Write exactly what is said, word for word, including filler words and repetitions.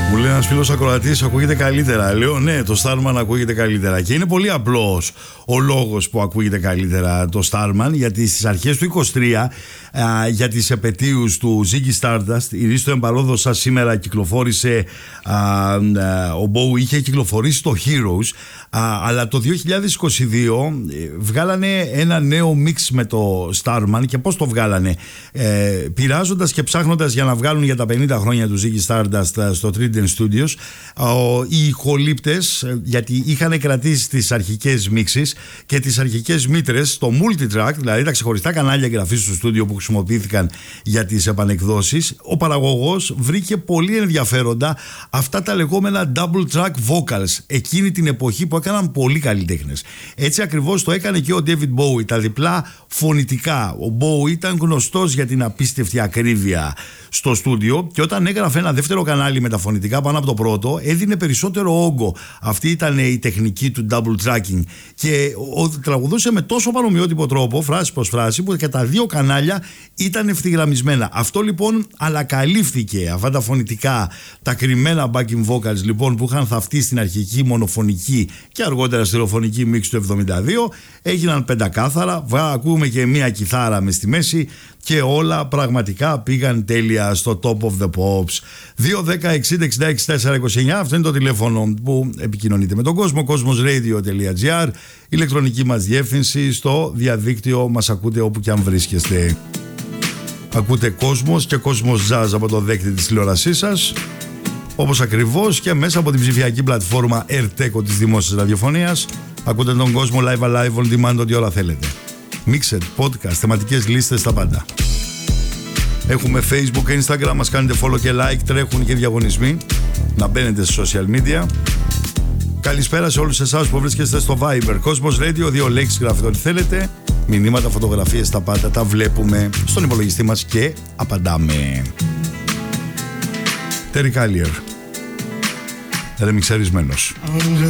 Μου λέει ένας φίλος ακροατής, ακούγεται καλύτερα. Λέω ναι, το Starman ακούγεται καλύτερα. Και είναι πολύ απλός ο λόγος που ακούγεται καλύτερα το Starman, γιατί στις αρχές του είκοσι τρία, α, για τις επετείους του Ziggy Stardust, η Ρίστο Εμπαρόδοσα σήμερα κυκλοφόρησε, α, α, ο Bowie είχε κυκλοφορήσει το Heroes, α, αλλά το δύο χιλιάδες είκοσι δύο βγάλανε ένα νέο μίξ με το Starman. Και πώς το βγάλανε? Ε, πειράζοντας και ψάχνοντας για να βγάλουν για τα πενήντα χρόνια του Ziggy Stardust στο Trident Studios, οι ηχολήπτες, γιατί είχαν κρατήσει τις αρχικές μίξεις και τις αρχικές μήτρες στο multitrack, δηλαδή τα ξεχωριστά κανάλια εγγραφής του στούντιο που χρησιμοποιήθηκαν για τις επανεκδόσεις, ο παραγωγός βρήκε πολύ ενδιαφέροντα αυτά τα λεγόμενα double track vocals, εκείνη την εποχή που έκαναν πολύ καλλιτέχνες. Έτσι ακριβώς το έκανε και ο David Bowie, τα διπλά φωνητικά. Ο Bowie ήταν γνωστός για την απίστευτη ακρίβεια στο στούντιο και όταν έγραφε ένα δεύτερο κανάλι με τα φωνητικά πάνω από το πρώτο, έδινε περισσότερο όγκο. Αυτή ήταν η τεχνική του double tracking και ο, τραγουδούσε με τόσο παρομοιότυπο τρόπο, φράση προς φράση, που και τα δύο κανάλια ήταν ευθυγραμμισμένα. Αυτό λοιπόν ανακαλύφθηκε, αυτά τα φωνητικά, τα κρυμμένα backing vocals λοιπόν που είχαν θαυτεί στην αρχική μονοφωνική και αργότερα στερεοφωνική μίξη του εβδομήντα δύο, έγιναν πεντακάθαρα. Ακούμε και μία κιθάρα μες στη μέση και όλα πραγματικά πήγαν τέλεια στο Top of the Pops. Δύο δέκα εξήντα εξήντα έξι τετρακόσια είκοσι εννιά, αυτό είναι το τηλέφωνο που επικοινωνείτε με τον κόσμο. Cosmos Radio τελεία gr, ηλεκτρονική μας διεύθυνση. Στο διαδίκτυο μας ακούτε όπου και αν βρίσκεστε. Ακούτε Cosmos και Cosmos Jazz από το δέκτη της τηλεόρασής σας, όπως ακριβώς και μέσα από την ψηφιακή πλατφόρμα Airteko της δημόσιας ραδιοφωνίας. Ακούτε τον κόσμο live alive on demand ό,τι ώρα θέλετε. Mixed, podcast, θεματικές λίστες, τα πάντα. Έχουμε Facebook και Instagram, μας κάνετε follow και like, τρέχουν και διαγωνισμοί. Να μπαίνετε σε social media. Καλησπέρα σε όλους εσάς που βρίσκεστε στο Viber. Cosmos Radio, δύο λέξεις γράφετε ό,τι θέλετε. Μηνύματα, φωτογραφίες, τα πάντα τα βλέπουμε στον υπολογιστή μας και απαντάμε. Terry Callier, ρεμιξαρισμένος.